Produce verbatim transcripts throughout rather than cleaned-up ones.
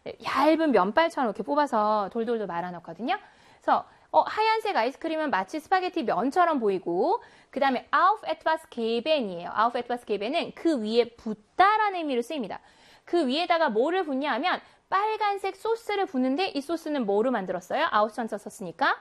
얇은 면발처럼 이렇게 뽑아서 돌돌돌 말아놓거든요. 그래서 어, 하얀색 아이스크림은 마치 스파게티 면처럼 보이고 그 다음에 auf etwas geben이에요. auf etwas geben은 그 위에 붓다라는 의미로 쓰입니다. 그 위에다가 뭐를 붓냐 하면 빨간색 소스를 붓는데 이 소스는 뭐로 만들었어요? auf 전자 썼으니까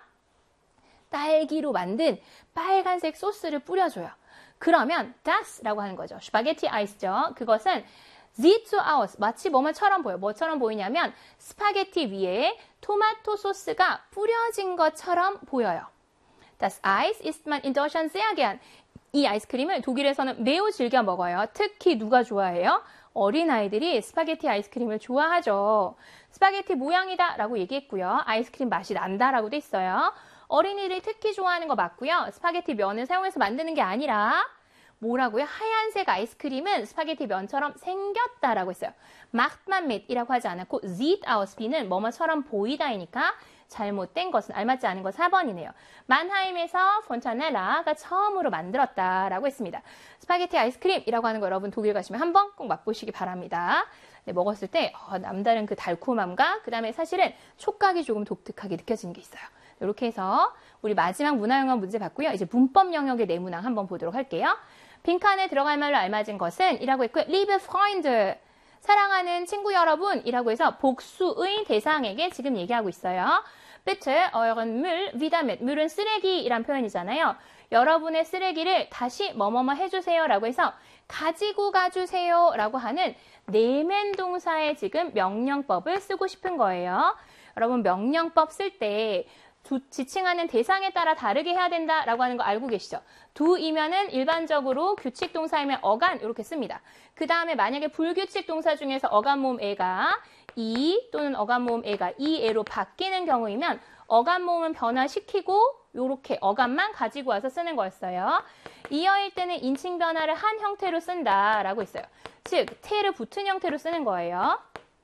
딸기로 만든 빨간색 소스를 뿌려줘요. 그러면 das라고 하는 거죠. 스파게티 아이스죠. 그것은 sieht so aus. 마치 뭐뭐처럼 보여. 뭐처럼 보이냐면 스파게티 위에 토마토 소스가 뿌려진 것처럼 보여요. Das Eis isst man in Deutschland sehr gern. 이 아이스크림을 독일에서는 매우 즐겨 먹어요. 특히 누가 좋아해요? 어린아이들이 스파게티 아이스크림을 좋아하죠. 스파게티 모양이다 라고 얘기했고요. 아이스크림 맛이 난다 라고 돼 있어요. 어린이들이 특히 좋아하는 거 맞고요. 스파게티 면을 사용해서 만드는 게 아니라 뭐라고요? 하얀색 아이스크림은 스파게티 면처럼 생겼다라고 했어요. macht man mit 이라고 하지 않았고 sieht aus B는 뭐뭐처럼 보이다이니까 잘못된 것은 알맞지 않은 거 사 번이네요. 만하임에서 폰타넬라가 처음으로 만들었다라고 했습니다. 스파게티 아이스크림이라고 하는 거 여러분 독일 가시면 한번 꼭 맛보시기 바랍니다. 네, 먹었을 때 어, 남다른 그 달콤함과 그 다음에 사실은 촉각이 조금 독특하게 느껴지는 게 있어요. 이렇게 해서 우리 마지막 문화영어 문제 봤고요. 이제 문법 영역의 내문항 한번 보도록 할게요. 빈칸에 들어갈 말로 알맞은 것은 이라고 했고요. liebe Freunde, 사랑하는 친구 여러분 이라고 해서 복수의 대상에게 지금 얘기하고 있어요. bitte euren Müll wieder mit. Müll은 쓰레기이란 표현이잖아요. 여러분의 쓰레기를 다시 뭐뭐뭐 해주세요 라고 해서 가지고 가주세요 라고 하는 내면 동사의 지금 명령법을 쓰고 싶은 거예요. 여러분 명령법 쓸 때 지칭하는 대상에 따라 다르게 해야 된다라고 하는 거 알고 계시죠? do이면은 일반적으로 규칙 동사이면 어간 이렇게 씁니다. 그 다음에 만약에 불규칙 동사 중에서 어간 모음 에가 이 또는 어간 모음 에가 이에로 바뀌는 경우이면 어간 모음은 변화시키고 이렇게 어간만 가지고 와서 쓰는 거였어요. 이어일 때는 인칭 변화를 한 형태로 쓴다라고 했어요. 즉, 테를 붙은 형태로 쓰는 거예요.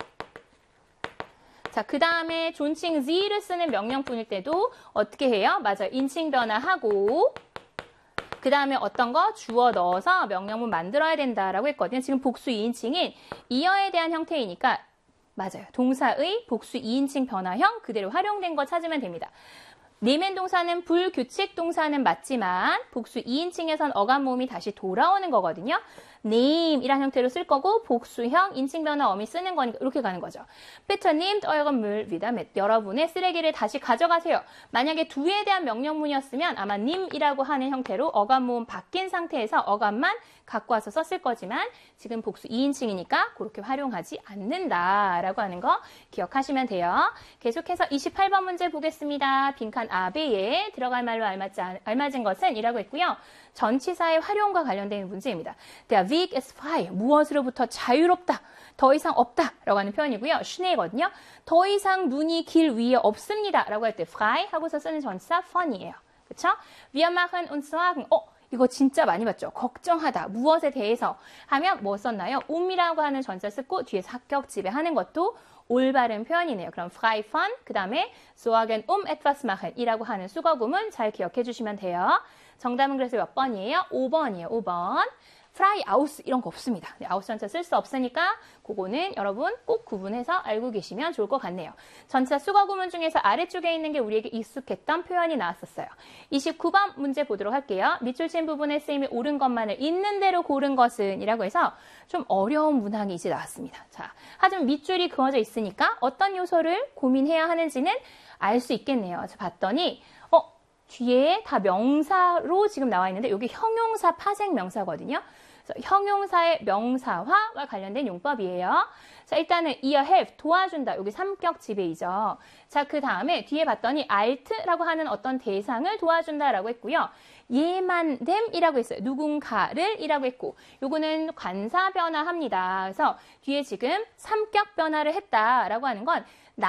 자, 그 다음에 존칭 Z를 쓰는 명령문일 때도 어떻게 해요? 맞아요. 인칭 변화하고 그 다음에 어떤 거? 주어 넣어서 명령문 만들어야 된다라고 했거든요. 지금 복수 이인칭인 이어에 대한 형태이니까 맞아요. 동사의 복수 이인칭 변화형 그대로 활용된 거 찾으면 됩니다. 내면 동사는 불규칙 동사는 맞지만 복수 이인칭에선 어간 모음이 다시 돌아오는 거거든요. name이란 형태로 쓸 거고 복수형 인칭 변화 어미 쓰는 거니까 이렇게 가는 거죠. Bitte nehmt euren Müll wieder mit. 여러분의 쓰레기를 다시 가져가세요. 만약에 do에 대한 명령문이었으면 아마 님이라고 하는 형태로 어간 모음 바뀐 상태에서 어간만 갖고 와서 썼을 거지만 지금 복수 이인칭이니까 그렇게 활용하지 않는다라고 하는 거 기억하시면 돼요. 계속해서 이십팔 번 문제 보겠습니다. 빈칸 아베에 들어갈 말로 알맞지, 알맞은 것은 이라고 했고요. 전치사의 활용과 관련된 문제입니다. Der Weg ist frei. 무엇으로부터 자유롭다. 더 이상 없다. 라고 하는 표현이고요. schnell거든요. 더 이상 눈이 길 위에 없습니다. 라고 할 때 frei 하고서 쓰는 전치사 von이에요. 그쵸? Wir machen uns Sorgen. 어, 이거 진짜 많이 봤죠? 걱정하다. 무엇에 대해서 하면 뭐 썼나요? um이라고 하는 전치사 쓰고 뒤에 합격 지배하는 것도 올바른 표현이네요. 그럼 frei von, 그 다음에 sorgen um etwas machen 이라고 하는 수거구문 잘 기억해 주시면 돼요. 정답은 그래서 몇 번이에요? 오 번이에요. 오 번. frei aus 이런 거 없습니다. 네, aus 전치사 쓸 수 없으니까 그거는 여러분 꼭 구분해서 알고 계시면 좋을 것 같네요. 전치사 수거구문 중에서 아래쪽에 있는 게 우리에게 익숙했던 표현이 나왔었어요. 이십구 번 문제 보도록 할게요. 밑줄 친 부분에 쓰임이 옳은 것만을 있는 대로 고른 것은 이라고 해서 좀 어려운 문항이 이제 나왔습니다. 자, 하지만 밑줄이 그어져 있으니까 어떤 요소를 고민해야 하는지는 알 수 있겠네요. 저 봤더니 어 뒤에 다 명사로 지금 나와 있는데 여기 형용사 파생 명사거든요. 그래서 형용사의 명사화와 관련된 용법이에요. 자, 일단은 이어 help, 도와준다. 여기 삼격 지배이죠. 자, 그 다음에 뒤에 봤더니 alt라고 하는 어떤 대상을 도와준다라고 했고요. jemandem이라고 했어요. 누군가를 이라고 했고 요거는 관사 변화합니다. 그래서 뒤에 지금 삼격 변화를 했다라고 하는 건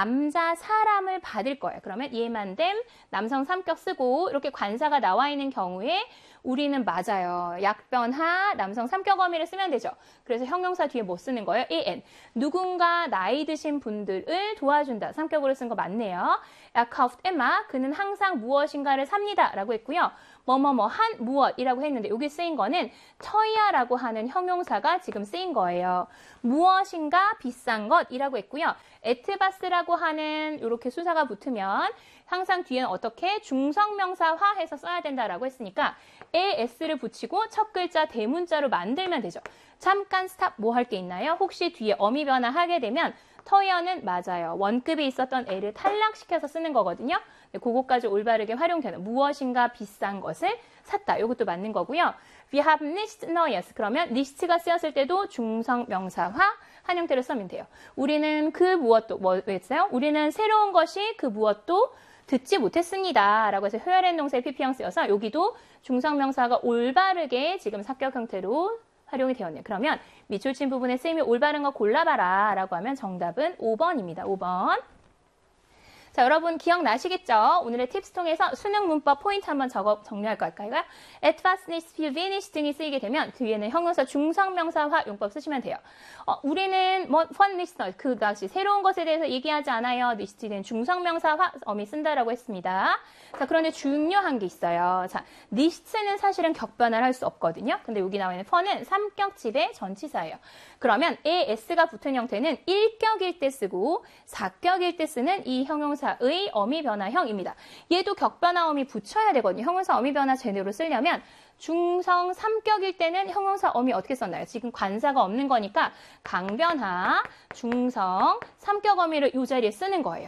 남자 사람을 받을 거예요. 그러면 jemandem 남성 삼격 쓰고 이렇게 관사가 나와 있는 경우에 우리는 맞아요. 약변하 남성 삼격 어미를 쓰면 되죠. 그래서 형용사 뒤에 뭐 쓰는 거예요? an. 누군가 나이 드신 분들을 도와준다. 삼격으로 쓴 거 맞네요. Er kauft immer. 그는 항상 무엇인가를 삽니다. 라고 했고요. 뭐뭐뭐 한 무엇이라고 했는데 여기 쓰인 거는 터야라고 하는 형용사가 지금 쓰인 거예요. 무엇인가 비싼 것이라고 했고요. 에트바스라고 하는 이렇게 수사가 붙으면 항상 뒤에는 어떻게 중성명사화해서 써야 된다라고 했으니까 에스를 붙이고 첫 글자 대문자로 만들면 되죠. 잠깐 스탑 뭐 할 게 있나요? 혹시 뒤에 어미 변화하게 되면 터여는 맞아요. 원급에 있었던 에를 탈락시켜서 쓰는 거거든요. 네, 그거까지 올바르게 활용되는 무엇인가 비싼 것을 샀다. 이것도 맞는 거고요. Wir haben nicht Neues. 그러면 nicht가 쓰였을 때도 중성명사화 한 형태로 쓰면 돼요. 우리는 그 무엇도 뭐 했어요? 우리는 새로운 것이 그 무엇도 듣지 못했습니다. 라고 해서 효열행 동사의 피피형 쓰여서 여기도 중성명사가 올바르게 지금 삭격 형태로 활용이 되었네요. 그러면 밑줄 친 부분에 쓰임이 올바른 거 골라봐라 라고 하면 정답은 오 번입니다. 오 번. 자, 여러분 기억나시겠죠? 오늘의 팁스 통해서 수능 문법 포인트 한번 적어, 정리할 걸까요? etwas nicht, viel wenig 등이 쓰이게 되면 뒤에는 형용사 중성명사화 용법 쓰시면 돼요. 어, 우리는 뭐 von nicht neu, 그 다시 새로운 것에 대해서 얘기하지 않아요. nicht는 중성명사화 어미 쓴다라고 했습니다. 자, 그런데 중요한 게 있어요. 자, nicht는 사실은 격변을 할 수 없거든요. 근데 여기 나와 있는 von은 삼격집의 전치사예요. 그러면 es가 붙은 형태는 일격일 때 쓰고 사격일 때 쓰는 이 형용사의 어미 변화형입니다. 얘도 격변화 어미 붙여야 되거든요. 형용사 어미 변화 제대로 쓰려면 중성 삼격일 때는 형용사 어미 어떻게 썼나요? 지금 관사가 없는 거니까 강변화, 중성, 삼격 어미를 이 자리에 쓰는 거예요.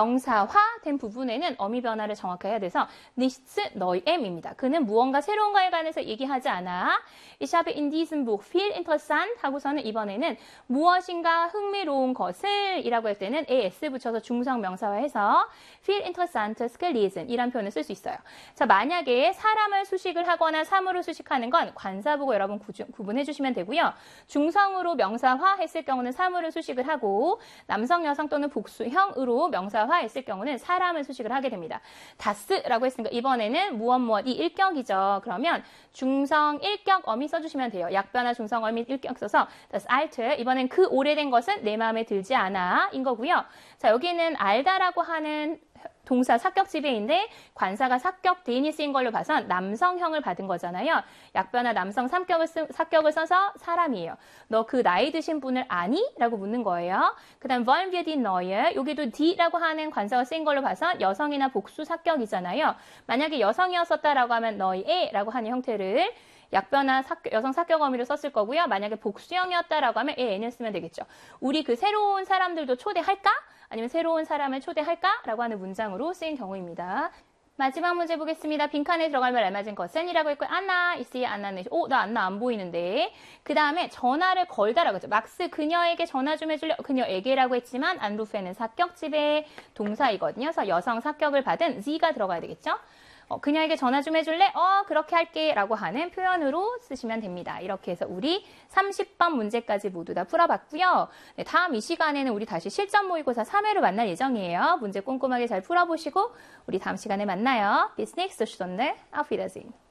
명사화된 부분에는 어미 변화를 정확히 해야 돼서 nichts Neuem입니다. 그는 무언가 새로운 거에 관해서 얘기하지 않아. Ich habe in diesem Buch viel interessant 하고서는 이번에는 무엇인가 흥미로운 것을 이라고 할 때는 es 붙여서 중성 명사화해서 viel interessantes gelesen 이란 표현을 쓸 수 있어요. 자, 만약에 사람을 수식을 하거나 사물을 수식하는 건 관사 보고 여러분 구주, 구분해 주시면 되고요. 중성으로 명사화 했을 경우는 사물을 수식을 하고 남성, 여성 또는 복수형으로 명사화 했을 경우는 사람을 수식을 하게 됩니다. 다스라고 했으니까 이번에는 무엇 무엇 이 일격이죠. 그러면 중성 일격 어미 써주시면 돼요. 약변화 중성 어미 일격 써서 das alte 이번엔 그 오래된 것은 내 마음에 들지 않아 인 거고요. 자, 여기는 알다라고 하는 동사 사격지배인데 관사가 사격 대인이 쓰인 걸로 봐선 남성형을 받은 거잖아요. 약변화 남성 삼격을 쓰, 사격을 써서 사람이에요. 너 그 나이 드신 분을 아니? 라고 묻는 거예요. 그 다음 wollen wir die neue 여기도 die라고 하는 관사가 쓰인 걸로 봐선 여성이나 복수 사격이잖아요. 만약에 여성이었었다라고 하면 너의 라고 하는 형태를 약변화 사격, 여성 사격 어미로 썼을 거고요. 만약에 복수형이었다라고 하면 에는 쓰면 되겠죠. 우리 그 새로운 사람들도 초대할까? 아니면 새로운 사람을 초대할까? 라고 하는 문장으로 쓰인 경우입니다. 마지막 문제 보겠습니다. 빈칸에 들어가면 알맞은 것은 이라고 했고 안나, 이씨, 안나는 오, 나 안나 안 보이는데. 그 다음에 전화를 걸다라고 했죠. 막스 그녀에게 전화 좀 해줄래? 그녀에게라고 했지만 안루페는 사격집의 동사이거든요. 그래서 여성 사격을 받은 Z가 들어가야 되겠죠. 어, 그녀에게 전화 좀 해줄래? 어, 그렇게 할게 라고 하는 표현으로 쓰시면 됩니다. 이렇게 해서 우리 삼십 번 문제까지 모두 다 풀어봤고요. 네, 다음 이 시간에는 우리 다시 실전 모의고사 삼 회로 만날 예정이에요. 문제 꼼꼼하게 잘 풀어보시고 우리 다음 시간에 만나요. Bis nächste Stunde. Auf Wiedersehen.